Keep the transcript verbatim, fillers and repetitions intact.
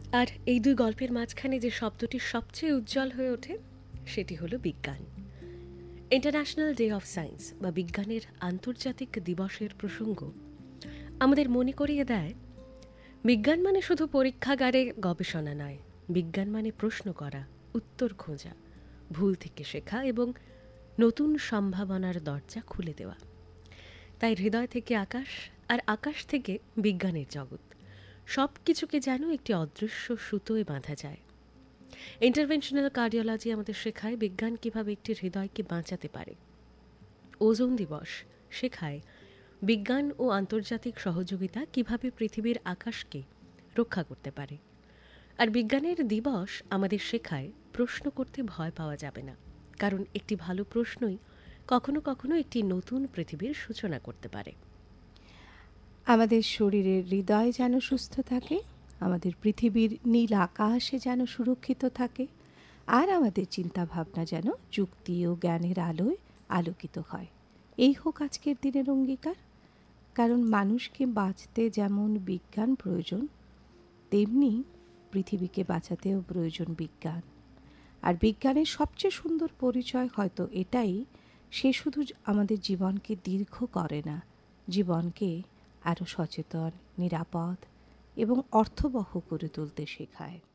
আর এই দুই গল্পের মাঝখানে যে শব্দটি সবচেয়ে উজ্জ্বল হয়ে ওঠে সেটি হলো বিজ্ঞান। ইন্টারন্যাশনাল ডে অফ সায়েন্স বা বিজ্ঞানের আন্তর্জাতিক দিবসের প্রসঙ্গ আমাদের মনে করিয়ে দেয় বিজ্ঞান মানে শুধু পরীক্ষাগারে গবেষণা নয়, বিজ্ঞান মানে প্রশ্ন করা, উত্তর খোঁজা, ভুল থেকে শেখা এবং নতুন সম্ভাবনার দরজা খুলে দেওয়া। তাই হৃদয় থেকে আকাশ আর আকাশ থেকে বিজ্ঞানের জগৎ সব কিছুকে যেন একটি অদৃশ্য সুতোয় বাঁধা যায়। ইন্টারভেনশনাল কার্ডিওলজি আমাদের শেখায় বিজ্ঞান কিভাবে একটি হৃদয়কে বাঁচাতে পারে। ওজোন দিবস শেখায় বিজ্ঞান ও আন্তর্জাতিক সহযোগিতা কিভাবে পৃথিবীর আকাশকে রক্ষা করতে পারে। আর বিজ্ঞানের দিবস আমাদের শেখায় প্রশ্ন করতে ভয় পাওয়া যাবে না, কারণ একটি ভালো প্রশ্নই কখনো কখনো একটি নতুন পৃথিবীর সূচনা করতে পারে। আমাদের শরীরের হৃদয় যেন সুস্থ থাকে, আমাদের পৃথিবীর নীল আকাশে যেন সুরক্ষিত থাকে, আর আমাদের চিন্তাভাবনা যেন যুক্তি ও জ্ঞানের আলোয় আলোকিত হয়। এই হোক আজকের দিনের অঙ্গীকার। কারণ মানুষকে বাঁচতে যেমন বিজ্ঞান প্রয়োজন, তেমনি পৃথিবীকে বাঁচাতেও প্রয়োজন বিজ্ঞান। আর বিজ্ঞানের সবচেয়ে সুন্দর পরিচয় হয়তো এটাই, সে শুধু আমাদের জীবনকে দীর্ঘ করে না, জীবনকে আরও সচেতন, নিরাপদ এবং অর্থবহ করে তুলতে শেখায়।